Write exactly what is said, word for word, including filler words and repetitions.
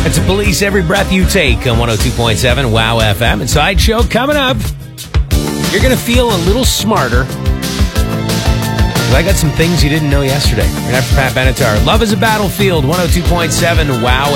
It's a Police Every Breath You Take on one oh two point seven WOW F M. And Sideshow coming up. You're going to feel a little smarter. I got some things you didn't know yesterday. Right after Pat Benatar. Love is a Battlefield, one oh two point seven WOW